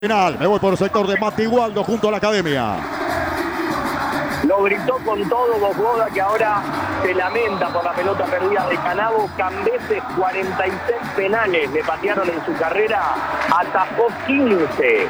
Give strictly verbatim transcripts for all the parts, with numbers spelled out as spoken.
Final, me voy por el sector de Mati Waldo junto a la academia. Lo gritó con todo Bogoda, que ahora se lamenta por la pelota perdida de Canabo. Cambeses, cuarenta y seis penales le patearon en su carrera, atajó quince.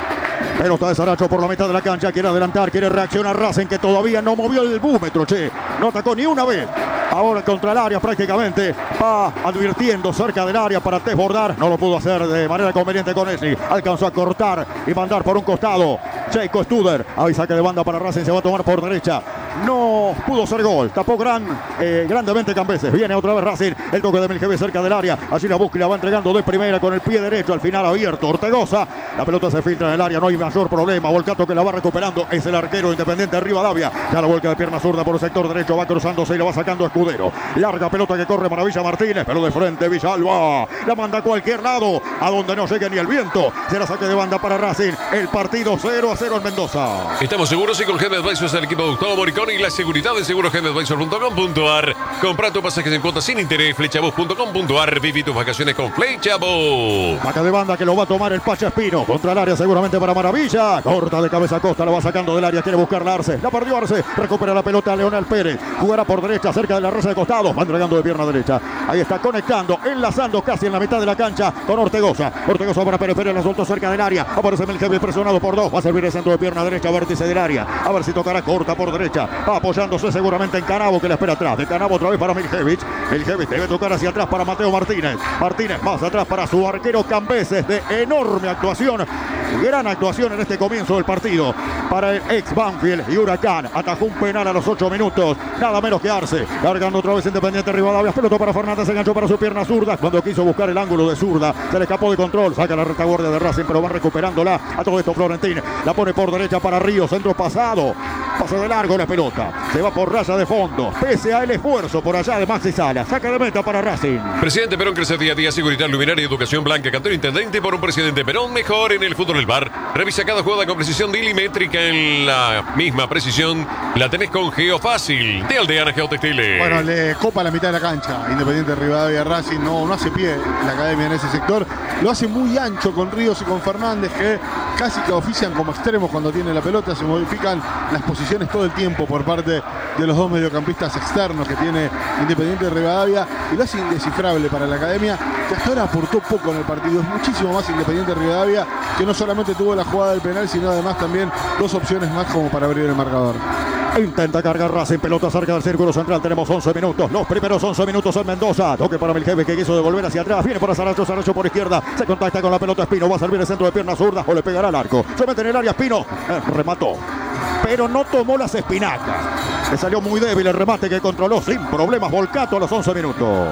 Pelota de Saracho por la mitad de la cancha, quiere adelantar, quiere reaccionar Racing, que todavía no movió el búmetro, che, no atacó ni una vez. Ahora contra el área prácticamente, va advirtiendo cerca del área para desbordar, no lo pudo hacer de manera conveniente con Esli, alcanzó a cortar y mandar por un costado. Checo Studer, ahí saque de banda para Racing, se va a tomar por derecha, no pudo ser gol, tapó gran, eh, grandemente Cambeses, viene otra vez Racing, el toque de Miljevi cerca del área, allí la busca y la va entregando de primera con el pie derecho, al final abierto, Ortegoza, la pelota se filtra en el área, no hay mayor problema, Volcato que la va recuperando, es el arquero Independiente Rivadavia, ya la vuelca de pierna zurda por el sector derecho, va cruzándose y la va sacando Escudero, larga pelota que corre Maravilla Martínez, pero de frente Villalba, la manda a cualquier lado, a donde no llegue ni el viento, se la saque de banda para Racing, el partido cero a cero en Mendoza. Estamos seguros y con G M Advisors el equipo de Gustavo Moricón y la seguridad de seguros G M Advisors punto com punto a r. Compra tu pasajes en cuotas sin interés, flechabus punto com punto a r. Viví tus vacaciones con Flechabus. Saca de banda que lo va a tomar el Pacha Espino, contra el área seguramente para Maravilla, corta de cabeza a Costa, la va sacando del área, quiere buscarla Arce, la perdió Arce, recupera la pelota Leonel Pérez, jugará por derecha cerca de la raza de costado, va entregando de pierna derecha, ahí está conectando, enlazando casi en la mitad de la cancha con Ortegoza, Ortegoza para Pérez Pérez, la soltó cerca del área, aparece Miljevi presionado por dos, va a servir el centro de pierna derecha, vértice del área, a ver si tocará corta por derecha, va apoyándose seguramente en Canabo que la espera atrás, de Canabo otra vez para Miljevic, Miljevic debe tocar hacia atrás para Mateo Martínez, Martínez más atrás para su arquero Cambeses, de enorme actuación, gran actuación en este comienzo del partido para el ex Banfield y Huracán, atajó un penal a los ocho minutos, nada menos que Arce, largando otra vez Independiente Rivadavia, pelota para Fernández, se enganchó para su pierna zurda, cuando quiso buscar el ángulo de zurda, se le escapó de control, saca la retaguardia de Racing, pero va recuperándola, a todo esto Florentín, la pone por derecha para Ríos, centro pasado, pasa de largo la pelota, se va por raya de fondo, pese al esfuerzo por allá de Maxi Sala, saca de meta para Racing. Presidente Perón crece día a día, seguridad, luminaria y educación blanca, cantón intendente por un presidente Perón mejor en el fútbol del bar. Revisa cada jugada con precisión milimétrica, en la misma precisión la tenés con Geofácil de Aldeana Geotextiles. Bueno, le copa la mitad de la cancha, Independiente Rivadavia Racing, no, no hace pie la academia en ese sector, lo hace muy ancho con Ríos y con Fernández, que casi que ofician como extremos cuando tiene la pelota, se modifican las posiciones todo el tiempo por parte de los dos mediocampistas externos que tiene Independiente de Rivadavia, y lo hace indescifrable para la academia, que hasta ahora aportó poco en el partido, es muchísimo más Independiente de Rivadavia, que no solamente tuvo la jugada del penal, sino además también dos opciones más como para abrir el marcador. Intenta cargar Racing, pelota cerca del círculo central, tenemos once minutos, los primeros once minutos en Mendoza, toque para Miljevi que quiso devolver hacia atrás, viene para Saracho, Saracho por izquierda, se contacta con la pelota Espino, va a servir el centro de pierna zurda o le pegará al arco, se mete en el área Espino, eh, remató, pero no tomó las espinacas, le salió muy débil el remate que controló sin problemas Volcato a los once minutos.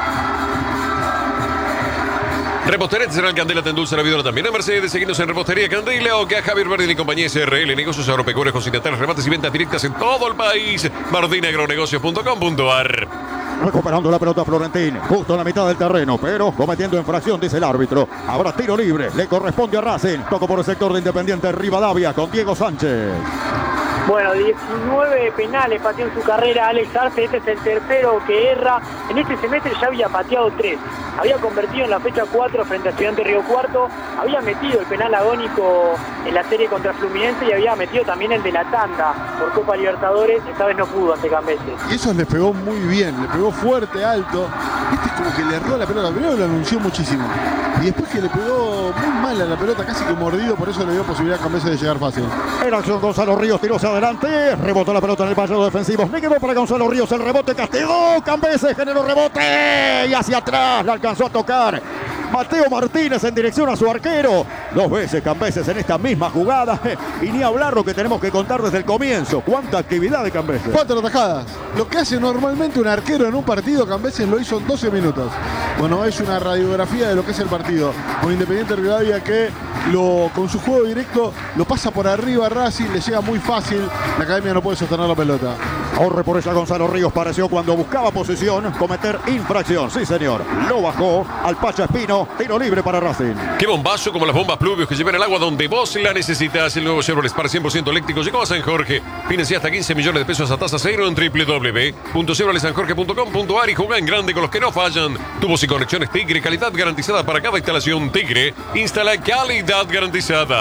Repostería Artesanal Candela te endulza la vida también a Mercedes. Seguimos en Repostería Candela o que a Javier Bardini y compañía S R L. Negocios agropecuarios, continentales, remates y ventas directas en todo el país. Bardini Agronegocios punto com punto a r. Recuperando la pelota Florentín, justo en la mitad del terreno, pero cometiendo infracción, dice el árbitro. Habrá tiro libre, le corresponde a Racing. Toco por el sector de Independiente Rivadavia con Diego Sánchez. Bueno, diecinueve penales pateó en su carrera Alex Arce, este es el tercero que erra. En este semestre ya había pateado tres. Había convertido en la fecha cuatro frente a Estudiantes Río Cuarto, había metido el penal agónico en la serie contra Fluminense y había metido también el de la tanda por Copa Libertadores, esta vez no pudo ante Cambeses. Y eso le pegó muy bien, le pegó fuerte, alto, este es como que le erró la pelota, primero lo anunció muchísimo, y después que le pegó muy mal a la pelota, casi que mordido, por eso le dio posibilidad a Cambeses de llegar fácil. En acción Gonzalo Ríos tiró hacia adelante, rebotó la pelota en el vallado defensivo, le quedó para Gonzalo Ríos el rebote, castigó, Cambeses generó rebote y hacia atrás la alcanzó a tocar Mateo Martínez en dirección a su arquero. Dos veces Cambeses en esta misma jugada. Y ni hablar lo que tenemos que contar desde el comienzo. Cuánta actividad de Cambeses. Cuatro atajadas. Lo que hace normalmente un arquero en un partido, Cambeses lo hizo en doce minutos. Bueno, es una radiografía de lo que es el partido. Con Independiente Rivadavia que lo, con su juego directo lo pasa por arriba a Racing, le llega muy fácil. La academia no puede sostener la pelota. Ahorre por ella Gonzalo Ríos. Pareció cuando buscaba posición cometer infracción. Sí, señor. Lo bajó al Pacha Espino. Tiro libre para Racing. Qué bombazo como las bombas Pluvios que llevan el agua donde vos la necesitas. El nuevo Chevrolet Spark cien por ciento eléctrico llegó a San Jorge. Financia hasta quince millones de pesos a tasa cero en doble u doble u doble u punto chevrolet san jorge punto com punto a r y juega en grande con los que no fallan. Tubos y conexiones Tigre. Calidad garantizada para cada instalación Tigre. Instala calidad garantizada.